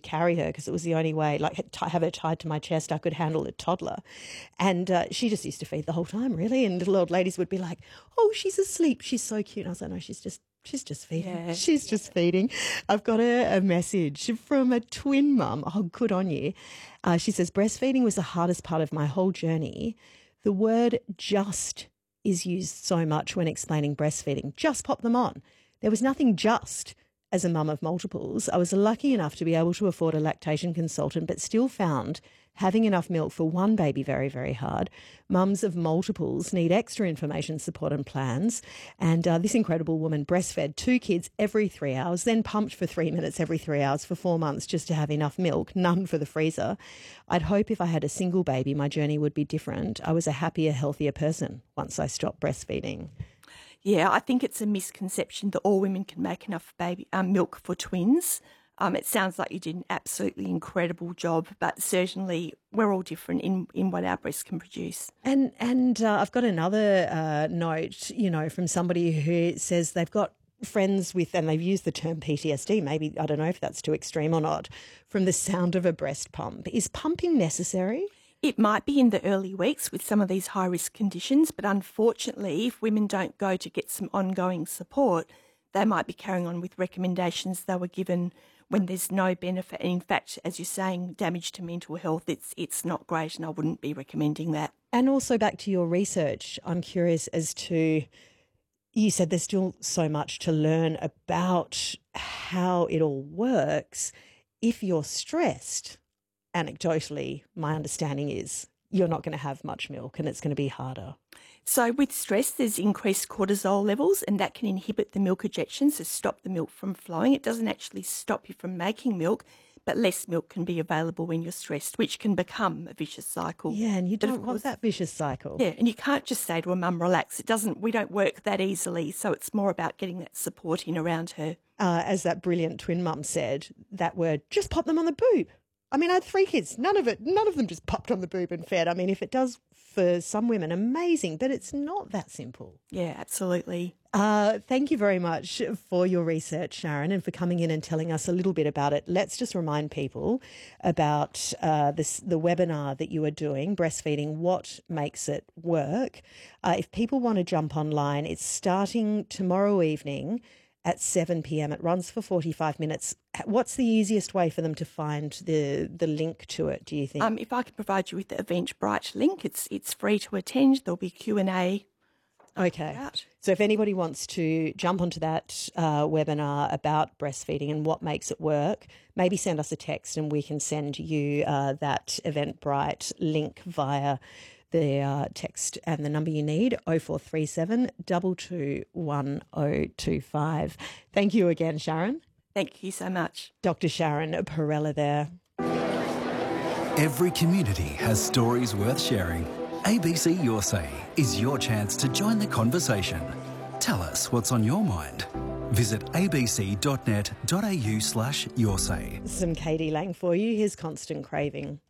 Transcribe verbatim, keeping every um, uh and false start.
carry her because it was the only way, like t- have her tied to my chest, I could handle a toddler. And uh, she just used to feed the whole time, really. And little old ladies would be like, oh, she's asleep. She's so cute. And I was like, no, she's just She's just feeding. Yeah. She's just feeding. I've got a, a message from a twin mum. Oh, good on you. Uh, she says, breastfeeding was the hardest part of my whole journey. The word just is used so much when explaining breastfeeding. Just pop them on. There was nothing just. As a mum of multiples, I was lucky enough to be able to afford a lactation consultant, but still found having enough milk for one baby very, very hard. Mums of multiples need extra information, support and plans. And uh, this incredible woman breastfed two kids every three hours, then pumped for three minutes every three hours for four months just to have enough milk, none for the freezer. I'd hope if I had a single baby, my journey would be different. I was a happier, healthier person once I stopped breastfeeding. Yeah, I think it's a misconception that all women can make enough baby um, milk for twins. Um, it sounds like you did an absolutely incredible job, but certainly we're all different in, in what our breasts can produce. And and uh, I've got another uh, note, you know, from somebody who says they've got friends with, and they've used the term P T S D, maybe, I don't know if that's too extreme or not, from the sound of a breast pump. Is pumping necessary? It might be in the early weeks with some of these high-risk conditions, but unfortunately, if women don't go to get some ongoing support, they might be carrying on with recommendations they were given when there's no benefit. And in fact, as you're saying, damage to mental health, it's it's not great, and I wouldn't be recommending that. And also back to your research, I'm curious as to, you said there's still so much to learn about how it all works. If you're stressed, anecdotally, my understanding is you're not going to have much milk and it's going to be harder. So with stress, there's increased cortisol levels, and that can inhibit the milk ejection, so stop the milk from flowing. It doesn't actually stop you from making milk, but less milk can be available when you're stressed, which can become a vicious cycle. Yeah, and you But don't of want course- that vicious cycle. Yeah, and you can't just say to a mum, relax. It doesn't. We don't work that easily, so it's more about getting that support in around her. Uh, as that brilliant twin mum said, that word, just pop them on the boob. I mean, I had three kids. None of it, none of them just popped on the boob and fed. I mean, if it does for some women, amazing, but it's not that simple. Yeah, absolutely. Uh, thank you very much for your research, Sharon, and for coming in and telling us a little bit about it. Let's just remind people about uh, this, the webinar that you are doing, Breastfeeding, What Makes It Work. Uh, if people want to jump online, it's starting tomorrow evening at seven p.m. It runs for forty-five minutes. What's the easiest way for them to find the the link to it, do you think? Um, if I can provide you with the Eventbrite link, it's it's free to attend. There'll be Q and A. Okay. So if anybody wants to jump onto that uh, webinar about breastfeeding and what makes it work, maybe send us a text and we can send you uh, that Eventbrite link via the uh, text and the number you need, oh four three seven, two two one oh two five. Thank you again, Sharon. Thank you so much. Doctor Sharon Perella there. Every community has stories worth sharing. A B C Your Say is your chance to join the conversation. Tell us what's on your mind. Visit abc.net.au slash your say. Some Katie Lang for you. Here's Constant Craving.